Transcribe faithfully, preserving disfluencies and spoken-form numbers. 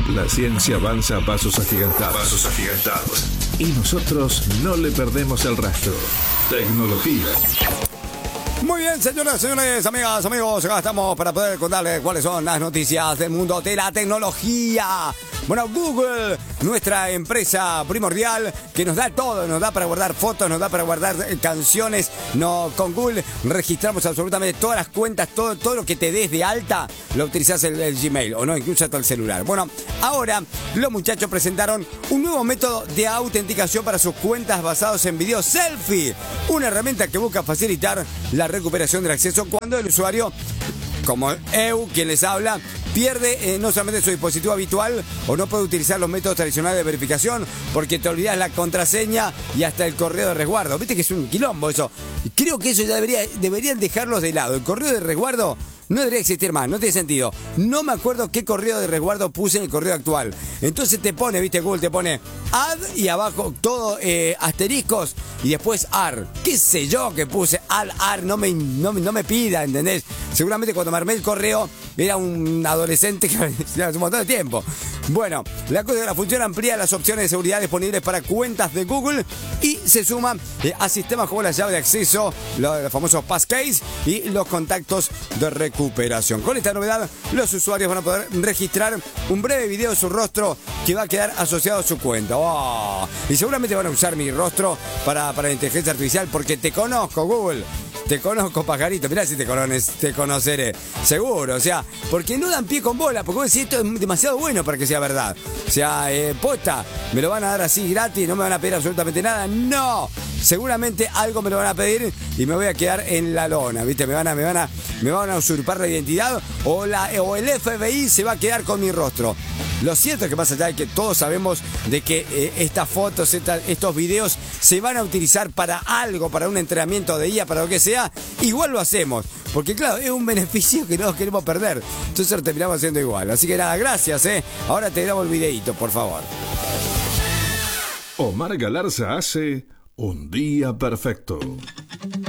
La ciencia avanza a pasos agigantados. Pasos agigantados. Y nosotros no le perdemos el rastro. Tecnología. Muy bien, señoras, señores, amigas, amigos, acá estamos para poder contarles cuáles son las noticias del mundo de la tecnología. Bueno, Google, nuestra empresa primordial, que nos da todo, nos da para guardar fotos, nos da para guardar canciones. No, con Google registramos absolutamente todas las cuentas, todo, todo lo que te des de alta, lo utilizás el, el Gmail, o no, incluso hasta el celular. Bueno, ahora los muchachos presentaron un nuevo método de autenticación para sus cuentas basados en video selfie. Una herramienta que busca facilitar la recuperación del acceso cuando el usuario, como Eu, quien les habla, pierde eh, no solamente su dispositivo habitual o no puede utilizar los métodos tradicionales de verificación porque te olvidas la contraseña y hasta el correo de resguardo. Viste que es un quilombo eso. Creo que eso ya debería, deberían dejarlos de lado. El correo de resguardo no debería existir más, no tiene sentido. No me acuerdo qué correo de resguardo puse en el correo actual. Entonces te pone, viste, Google te pone add y abajo todo eh, asteriscos y después ar. ¿Qué sé yo que puse al ar? No me, no, no me pida, ¿entendés? Seguramente cuando me armé el correo era un adolescente que hace un montón de tiempo. Bueno, la cosa de la función amplía las opciones de seguridad disponibles para cuentas de Google y se suma eh, a sistemas como la llave de acceso, los, los famosos passkeys y los contactos de recuperación. Con esta novedad, los usuarios van a poder registrar un breve video de su rostro que va a quedar asociado a su cuenta. Oh, y seguramente van a usar mi rostro para, para la inteligencia artificial porque te conozco, Google. Te conozco, pajarito. Mirá si te, conoces, te conoceré. Seguro, o sea, porque no dan pie con bola. Porque vos decís, esto es demasiado bueno para que sea verdad. O sea, eh, posta, me lo van a dar así gratis, no me van a pedir absolutamente nada. ¡No! Seguramente algo me lo van a pedir y me voy a quedar en la lona, ¿viste? Me van a, me van a, me van a usurpar la identidad o, la, o el F B I se va a quedar con mi rostro. Lo cierto es que más allá de que todos sabemos de que eh, estas fotos, esta, estos videos se van a utilizar para algo, para un entrenamiento de I A, para lo que sea, igual lo hacemos. Porque claro, es un beneficio que no queremos perder. Entonces lo terminamos haciendo igual. Así que nada, gracias, ¿eh? Ahora te grabo el videíto, por favor. Omar Galarza hace Un Día Perfecto.